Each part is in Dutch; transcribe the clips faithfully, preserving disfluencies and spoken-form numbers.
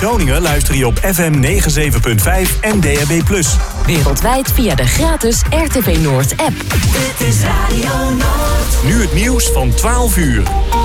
Groningen luister je op F M negenenzeventig punt vijf en D A B plus. Wereldwijd via de gratis R T V Noord app. Dit is Radio Noord. Nu het nieuws van twaalf uur.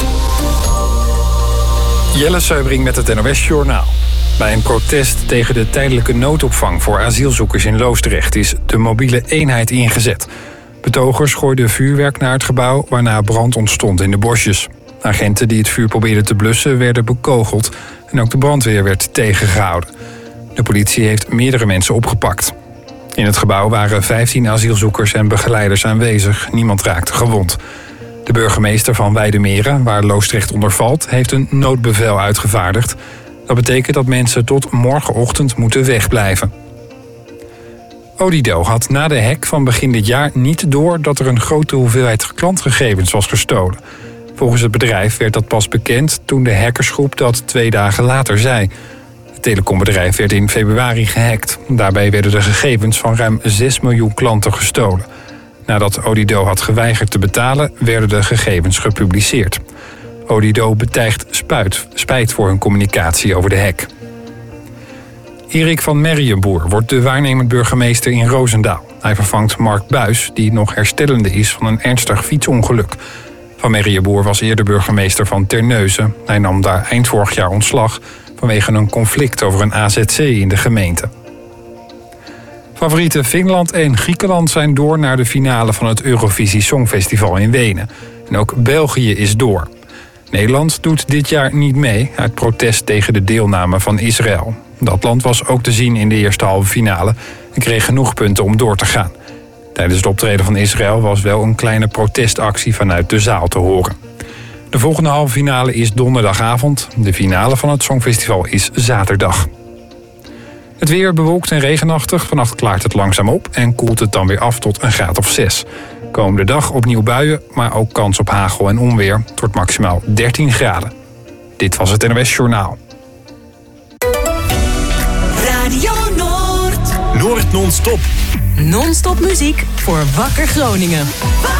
Jelle Seubring met het N O S Journaal. Bij een protest tegen de tijdelijke noodopvang voor asielzoekers in Loosdrecht is de mobiele eenheid ingezet. Betogers gooiden vuurwerk naar het gebouw, waarna brand ontstond in de bosjes. Agenten die het vuur probeerden te blussen werden bekogeld en ook de brandweer werd tegengehouden. De politie heeft meerdere mensen opgepakt. In het gebouw waren vijftien asielzoekers en begeleiders aanwezig. Niemand raakte gewond. De burgemeester van Weidemeren, waar Loosdrecht onder valt, heeft een noodbevel uitgevaardigd. Dat betekent dat mensen tot morgenochtend moeten wegblijven. Odido had na de hack van begin dit jaar niet door dat er een grote hoeveelheid klantgegevens was gestolen. Volgens het bedrijf werd dat pas bekend toen de hackersgroep dat twee dagen later zei. Het telecombedrijf werd in februari gehackt. Daarbij werden de gegevens van ruim zes miljoen klanten gestolen. Nadat Odido had geweigerd te betalen, werden de gegevens gepubliceerd. Odido betijgt spuit, spijt voor hun communicatie over de hack. Erik van Merriënboer wordt de waarnemend burgemeester in Roosendaal. Hij vervangt Mark Buys, die nog herstellende is van een ernstig fietsongeluk. Van Merriënboer was eerder burgemeester van Terneuzen. Hij nam daar eind vorig jaar ontslag vanwege een conflict over een A Z C in de gemeente. Favorieten Finland en Griekenland zijn door naar de finale van het Eurovisie Songfestival in Wenen. En ook België is door. Nederland doet dit jaar niet mee uit protest tegen de deelname van Israël. Dat land was ook te zien in de eerste halve finale en kreeg genoeg punten om door te gaan. Tijdens het optreden van Israël was wel een kleine protestactie vanuit de zaal te horen. De volgende halve finale is donderdagavond. De finale van het Songfestival is zaterdag. Het weer bewolkt en regenachtig. Vannacht klaart het langzaam op en koelt het dan weer af tot een graad of zes. Komende dag opnieuw buien, maar ook kans op hagel en onweer. Het wordt maximaal dertien graden. Dit was het N O S Journaal. Radio Noord. Noord non-stop. Non-stop muziek voor Wakker Groningen.